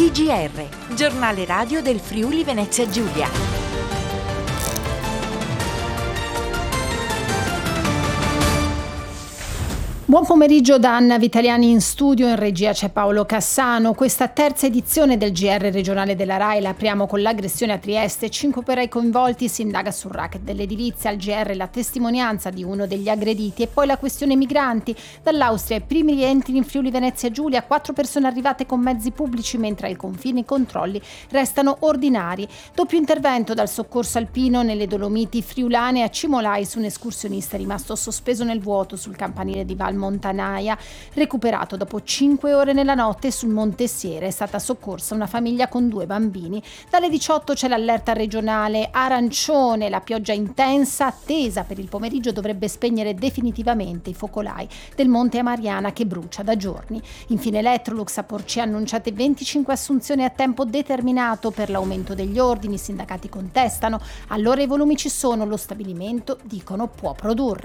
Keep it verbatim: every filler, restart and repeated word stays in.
T G R, giornale radio del Friuli Venezia Giulia. Buon pomeriggio da Anna Vitaliani in studio, in regia c'è Paolo Cassano. Questa terza edizione del G R regionale della RAI la apriamo con l'aggressione a Trieste, cinque operai coinvolti, si indaga sul racket dell'edilizia, al G R la testimonianza di uno degli aggrediti e poi la questione migranti. Dall'Austria i primi rientri in Friuli Venezia Giulia, quattro persone arrivate con mezzi pubblici mentre ai confini i controlli restano ordinari. Doppio intervento dal soccorso alpino nelle Dolomiti friulane a Cimolai su un escursionista rimasto sospeso nel vuoto sul campanile di Val Montanaia, recuperato dopo cinque ore nella notte sul Monte Siere. È stata soccorsa una famiglia con due bambini. Dalle diciotto c'è l'allerta regionale arancione, la pioggia intensa attesa per il pomeriggio dovrebbe spegnere definitivamente i focolai del Monte Amariana che brucia da giorni. Infine Electrolux a Porcia annunciate venticinque assunzioni a tempo determinato per l'aumento degli ordini, i sindacati contestano, allora i volumi ci sono, lo stabilimento dicono può produrre.